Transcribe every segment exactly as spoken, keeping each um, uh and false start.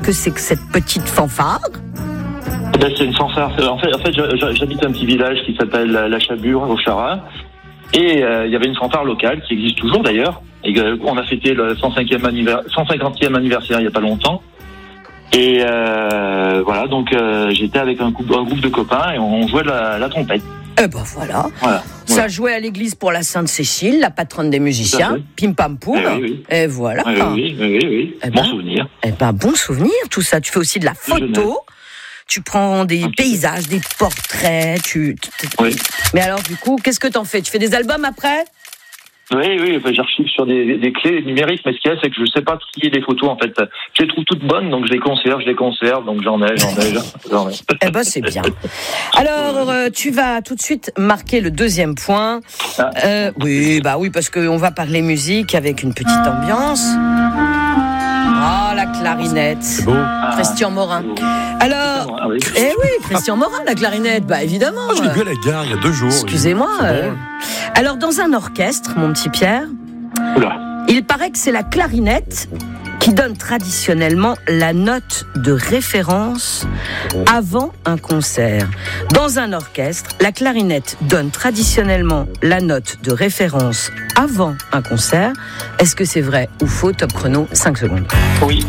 que c'est que cette petite fanfare ? Ben, c'est une fanfare. En fait, en fait, j'habite un petit village qui s'appelle La Chabure, au Chara. Et euh, il y avait une fanfare locale qui existe toujours d'ailleurs. Et euh, on a fêté le cent cinquième anniversaire, cent cinquantième anniversaire il y a pas longtemps. Et euh, voilà, donc euh, j'étais avec un groupe, un groupe de copains et on jouait la, la trompette. Eh ben voilà. Voilà. Ça voilà. jouait à l'église pour la Sainte-Cécile, la patronne des musiciens. Pim pam poum. Eh oui, oui. Et voilà. Oui, oui, oui, oui, oui. Eh Bon ben, souvenir. Eh ben, bon souvenir, tout ça. Tu fais aussi de la photo. Tu prends des okay. paysages, des portraits. Tu. Oui. Mais alors, du coup, qu'est-ce que t'en fais ? Tu fais des albums après ? Oui, oui, enfin, j'archive sur des, des clés numériques, mais ce qu'il y a, c'est que je ne sais pas trier les photos, en fait. Je les trouve toutes bonnes, donc je les conserve, je les conserve, donc j'en ai, j'en ai, j'en ai. Eh ben, c'est bien. Alors, euh, tu vas tout de suite marquer le deuxième point. Ah. Euh, oui, bah oui, parce qu'on va parler musique avec une petite ambiance. Ah, oh, la clarinette. C'est beau. Christian Morin. Alors, ah, oui. eh oui, Christian Morin, la clarinette, bah évidemment. Oh, je l'ai vu à la gare il y a deux jours. Excusez-moi. Euh... Alors, dans un orchestre, mon petit Pierre, Oula. il paraît que c'est la clarinette qui donne traditionnellement la note de référence avant un concert. Dans un orchestre, la clarinette donne traditionnellement la note de référence avant un concert. Est-ce que c'est vrai ou faux ? Top chrono, cinq secondes. Oui.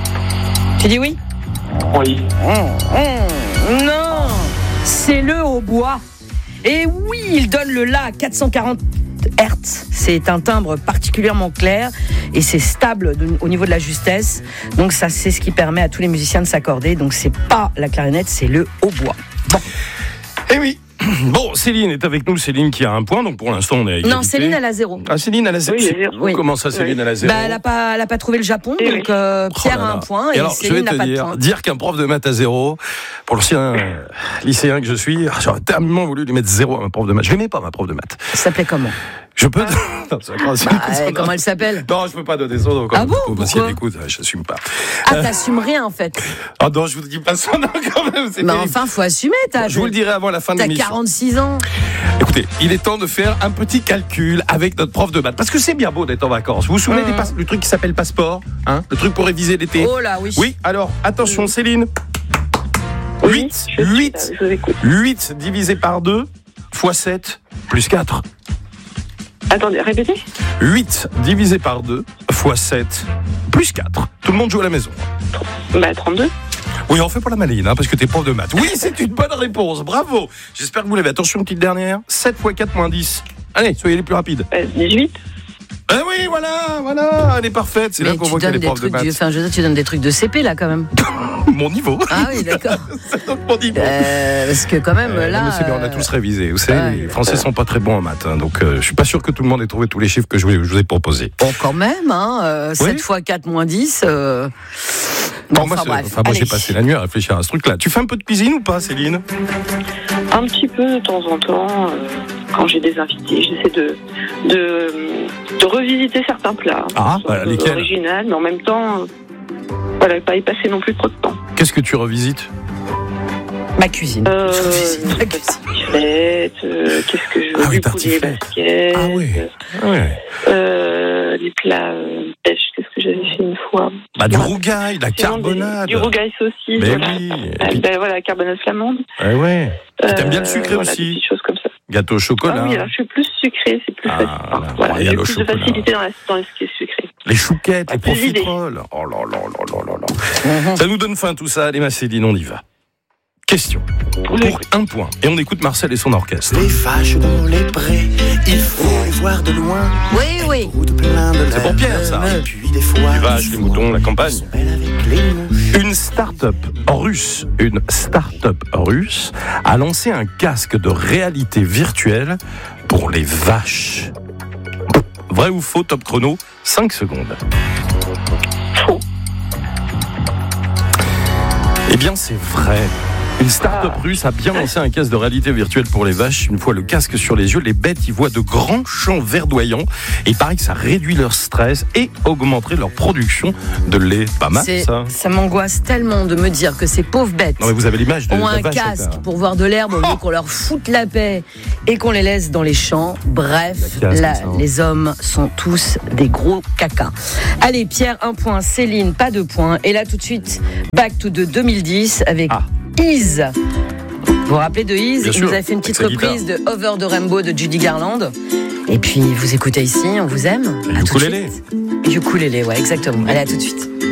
Tu dis oui ? Oui. Mmh, mmh, non, c'est le hautbois. Et oui, il donne le La à quatre cent quarante hertz. C'est un timbre particulièrement clair et c'est stable de, au niveau de la justesse. Donc ça, c'est ce qui permet à tous les musiciens de s'accorder. Donc c'est pas la clarinette, c'est le hautbois. Bon. Eh oui. Bon, Céline est avec nous. Céline qui a un point, donc pour l'instant on est à égalité. Non, Céline elle a zéro. Ah, Céline elle a zéro. Oui, oui. Comment ça, Céline elle a zéro ? Bah, elle a pas, elle a pas trouvé le Japon, oui. donc euh, Pierre oh là là. a un point et, et alors, Céline n'a pas dire, de point. dire qu'un prof de maths a zéro, pour l'ancien euh, lycéen que je suis, j'aurais tellement voulu lui mettre zéro à ma prof de maths. Je l'aimais pas, ma prof de maths. Ça s'appelait comment ? Je peux. Non, c'est grave, c'est Bah, c'est euh, comment elle s'appelle ? Non, je peux pas donner son nom. Ah bon ? Parce Pourquoi ? qu'elle écoute, j'assume pas. Ah, t'assumes rien en fait. Ah non, je vous dis pas son nom quand même. C'est Mais terrible. enfin, faut assumer. T'as, Je vous le dirai avant la fin de t'as l'émission. quarante-six ans. Écoutez, il est temps de faire un petit calcul avec notre prof de maths. Parce que c'est bien beau d'être en vacances. Vous vous souvenez Mmh. des passe- du truc qui s'appelle passeport, hein ? Le truc pour réviser l'été. Oh là, oui. Oui, alors, attention Céline. Oui, huit, je suis huit, là, je vous écoute. huit divisé par deux fois sept plus quatre. Attendez, répétez. huit divisé par deux fois sept plus quatre. Tout le monde joue à la maison. Bah, trente-deux. Oui, on fait pas la maline, hein, parce que t'es prof de maths. Oui, c'est une bonne réponse, bravo. J'espère que vous l'avez. Attention, une petite dernière. sept fois quatre moins dix. Allez, soyez les plus rapides. Bah, dix-huit. Eh oui, voilà, voilà, elle est parfaite. C'est Mais là qu'on tu voit qu'elle donnes est des prof de trucs maths. du, enfin, je veux dire, tu donnes des trucs de C P là quand même. Mon niveau. Ah oui, d'accord. C'est donc mon niveau. Euh, parce que quand même Euh, là. non, mais c'est bien, on a euh, tous révisé. Vous savez, ouais. les Français sont pas très bons en maths, hein, donc euh, je suis pas sûr que tout le monde ait trouvé tous les chiffres que je vous, je vous ai proposés. Bon, quand même, hein. Euh, Oui. sept fois quatre moins dix. Euh... Bon, Bon, moi, enfin c'est- bref. enfin, moi, j'ai Allez. passé la nuit à réfléchir à ce truc-là. Tu fais un peu de cuisine ou pas, Céline ? Un petit peu de temps en temps, euh, quand j'ai des invités, j'essaie de, de, de revisiter certains plats. Ah, Soit, bah, euh, lesquels ? original, mais en même temps, euh, voilà, pas y passer non plus trop de temps. Qu'est-ce que tu revisites ? Ma cuisine. Euh, Je cuisine ma cuisine. tartiflette, euh, qu'est-ce que je veux Ah oui, du poulet tartiflette. basket, Ah oui. Ouais. euh, les plats euh, pêche, qu'est-ce que j'avais fait une fois. Bah, du Ouais. rougail, la Sinon, carbonade. des- Du rougail saucisse, Mais voilà. oui. Et Euh, puis- ben, voilà, la carbonade flamande. Ouais, ouais. Puis t'aimes bien le Euh, sucré voilà, aussi. Des petites choses comme ça. Gâteau au chocolat. Ah oui, alors je suis plus sucré, c'est plus Ah, facile. là, Enfin, voilà, royal j'ai au plus de chocolat. facilité dans, la, dans ce qui est sucré. Les chouquettes, les Ah, plus d'idées. profiteroles. Oh là là là là là là. Ça nous donne faim tout ça. Allez, ma Céline, on y va. Question. Pour un point. Et on écoute Marcel et son orchestre. Les vaches dans les prés, il faut les voir de loin. Oui, oui. Route plein de C'est pour Pierre, ça. Et puis des fois, Les vaches, les moutons, la campagne. sont belles avec les mouches. Une start-up russe, une start-up russe a lancé un casque de réalité virtuelle pour les vaches. Vrai ou faux, top chrono, cinq secondes. Faux. Eh bien, c'est vrai. Une start-up russe a bien lancé un casque de réalité virtuelle pour les vaches. Une fois le casque sur les yeux, les bêtes y voient de grands champs verdoyants. Et il paraît que ça réduit leur stress et augmenterait leur production de lait. Pas mal, C'est- ça. Ça m'angoisse tellement de me dire que ces pauvres bêtes Non, mais vous avez l'image de ont la un vache avec casque la- pour voir de l'herbe au lieu qu'on leur foute la paix et qu'on les laisse dans les champs. Bref, La casse, là, comme ça, hein. les hommes sont tous des gros caca. Allez, Pierre, un point. Céline, pas deux points. Et là, tout de suite, back to de deux mille dix avec Ah. Ease. Vous vous rappelez de Ease? Bien Il sûr, nous a fait une petite avec sa reprise de Over the Rainbow de Judy Garland. Et puis, vous écoutez ici, on vous aime. Et À tout de ukulélé. suite. Ukulélé, ouais, exactement. Allez, à tout de suite.